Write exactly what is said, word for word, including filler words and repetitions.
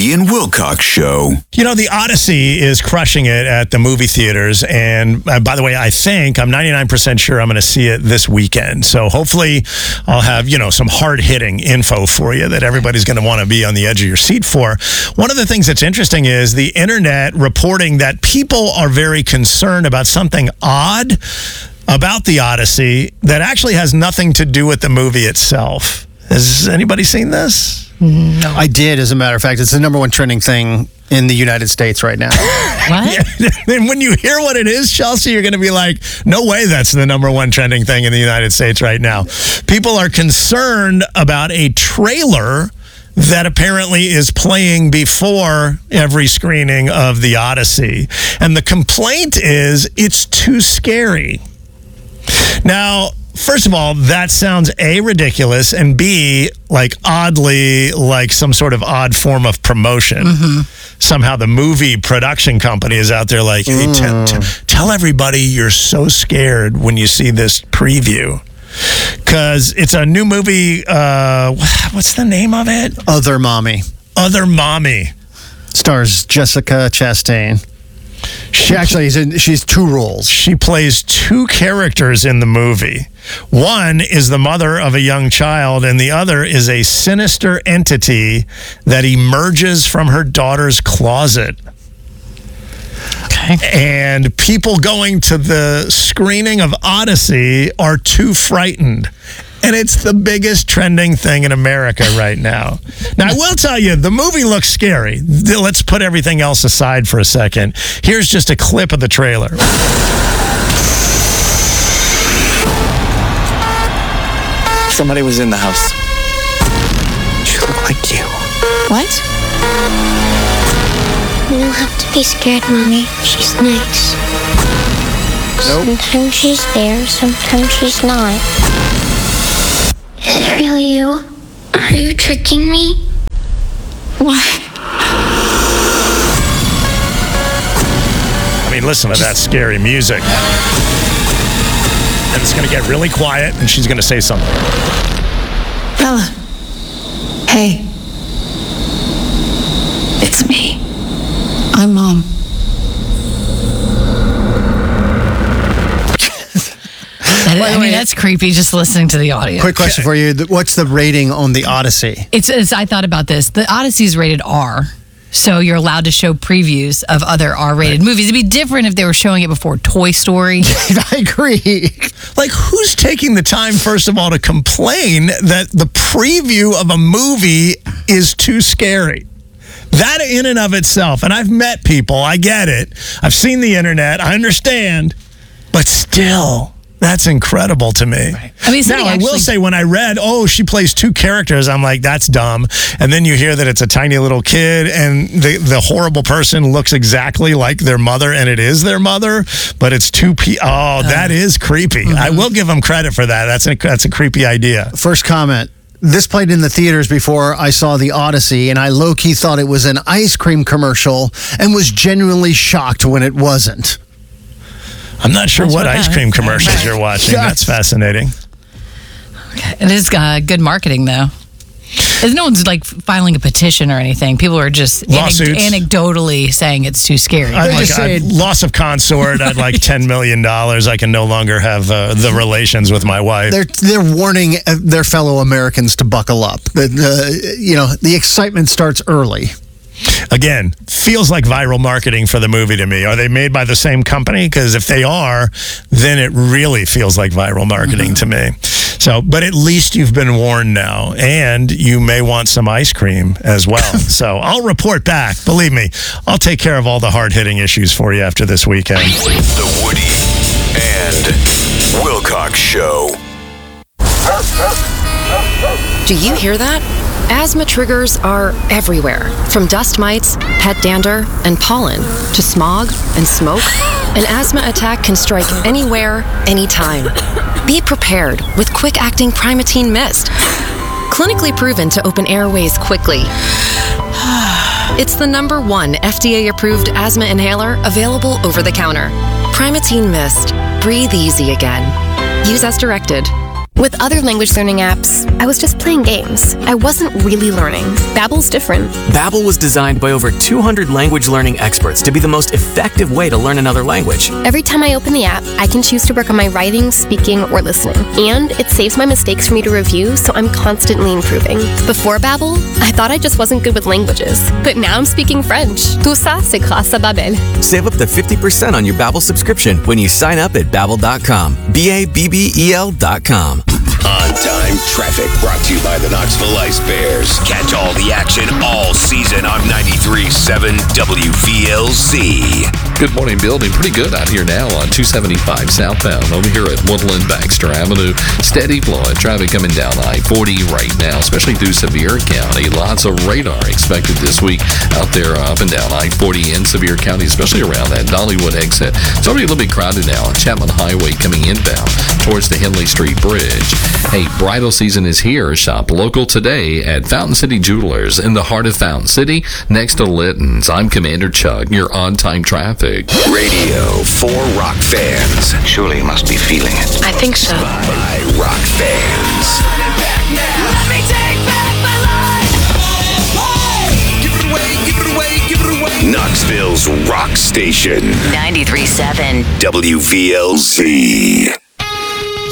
Woody and Wilcox Show. You know, The Odyssey is crushing it at the movie theaters. And uh, by the way, I think, I'm ninety-nine percent sure I'm going to see it this weekend. So hopefully I'll have, you know, some hard-hitting info for you that everybody's going to want to be on the edge of your seat for. One of the things that's interesting is the internet reporting that people are very concerned about something odd about The Odyssey that actually has nothing to do with the movie itself. Has anybody seen this? No. I did, as a matter of fact. It's the number one trending thing in the United States right now. What? Yeah. And when you hear what it is, Chelsea, you're going to be like, no way that's the number one trending thing in the United States right now. People are concerned about a trailer that apparently is playing before every screening of The Odyssey. And the complaint is it's too scary. Now, first of all, that sounds A, ridiculous, and B, like oddly, like some sort of odd form of promotion. Mm-hmm. Somehow the movie production company is out there like, hey, mm. t- t- tell everybody you're so scared when you see this preview. Because it's a new movie, uh, what's the name of it? Other Mommy. Other Mommy. Stars Jessica Chastain. She actually is in, she's two roles. She plays two characters in the movie. One is the mother of a young child, and the other is a sinister entity that emerges from her daughter's closet. Okay. And people going to the screening of Odyssey are too frightened. And it's the biggest trending thing in America right now. Now, I will tell you, the movie looks scary. Let's put everything else aside for a second. Here's just a clip of the trailer. Somebody was in the house. She looked like you. What? You don't have to be scared, Mommy. She's nice. Nope. Sometimes she's there, sometimes she's not. Is it really you? Are you tricking me? What? I mean, listen to that scary music. And it's going to get really quiet, and she's going to say something. Bella. Hey. It's me. I'm Mom. I mean, that's creepy just listening to the audio. Quick question for you. What's the rating on the Odyssey? It's, it's I thought about this. The Odyssey is rated R. So you're allowed to show previews of other R-rated right. movies. It'd be different if they were showing it before Toy Story. I agree. Like, who's taking the time, first of all, to complain that the preview of a movie is too scary? That in and of itself, and I've met people, I get it. I've seen the internet, I understand, but still... That's incredible to me. Right. I mean, now, actually- I will say, when I read, oh, she plays two characters, I'm like, that's dumb. And then you hear that it's a tiny little kid, and the, the horrible person looks exactly like their mother, and it is their mother, but it's two people. Oh, that is creepy. Mm-hmm. I will give them credit for that. That's a, that's a creepy idea. First comment. This played in the theaters before I saw The Odyssey, and I low-key thought it was an ice cream commercial and was genuinely shocked when it wasn't. I'm not sure what, what ice cream commercials right. you're watching. Yes. That's fascinating. Okay. It is uh, good marketing, though. No one's like filing a petition or anything. People are just Lawsuits. Anec- anecdotally saying it's too scary. I'd like, I'd, loss of consort. I'd like ten million dollars. I can no longer have uh, the relations with my wife. They're they're warning their fellow Americans to buckle up. But, uh, you know, the excitement starts early. Again, feels like viral marketing for the movie to me. Are they made by the same company? Because if they are, then it really feels like viral marketing mm-hmm. to me. So, but at least you've been warned now, and you may want some ice cream as well. So I'll report back. Believe me, I'll take care of all the hard-hitting issues for you after this weekend. The Woody and Wilcox Show. Do you hear that? Asthma triggers are everywhere, from dust mites, pet dander, and pollen, to smog and smoke. An asthma attack can strike anywhere, anytime. Be prepared with quick-acting Primatene Mist. Clinically proven to open airways quickly. It's the number one F D A-approved asthma inhaler available over the counter. Primatene Mist. Breathe easy again. Use as directed. With other language learning apps, I was just playing games. I wasn't really learning. Babbel's different. Babbel was designed by over two hundred language learning experts to be the most effective way to learn another language. Every time I open the app, I can choose to work on my writing, speaking, or listening. And it saves my mistakes for me to review, so I'm constantly improving. Before Babbel, I thought I just wasn't good with languages. But now I'm speaking French. Tout ça, c'est grâce à Babbel. Save up to fifty percent on your Babbel subscription when you sign up at babbel dot com. B A B B E L dot com. On-time traffic brought to you by the Knoxville Ice Bears. Catch all the action all season on ninety-three point seven W V L Z. Good morning, building pretty good out here now on two seventy-five southbound over here at Woodland Baxter Avenue. Steady flow of traffic coming down I forty right now, especially through Sevier County. Lots of radar expected this week out there up and down I forty in Sevier County, especially around that Dollywood exit. It's already a little bit crowded now on Chapman Highway coming inbound towards the Henley Street Bridge. Hey, bridal season is here. Shop local today at Fountain City Jewelers in the heart of Fountain City, next to Litton's. I'm Commander Chuck, your on-time traffic. Radio for rock fans. Surely you must be feeling it. I think so. By rock fans. Let me take back my life. Give it away, give it away, give it away. Knoxville's rock station. ninety-three point seven W V L Z.